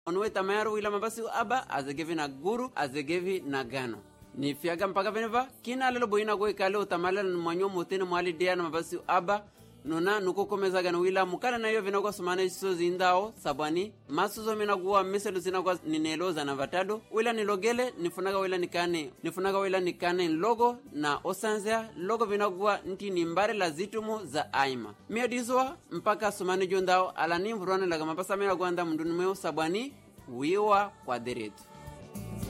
Onwe tamayaru wila mabasi aba azegevi na guru azegevi na gano. Ni fiaga mpaka veneva kina lelo boina go ikale utamala na mwanyo motene mwali dia na mabasi aba nuna nuko komeza gano wila mukana na yo vinagwa sumane so zindao sabani masuzo minaguwa meselu zinagwa nineloza na vatado wila nilogele nifunaga wila nikane logo na osanzea logo vinaguwa nti nimbare la zitumu za aima miadizwa mpaka sumane jondao ala nimvurwane laga mapasa mina guanda mndunumeo sabani wiwa kwa deretu.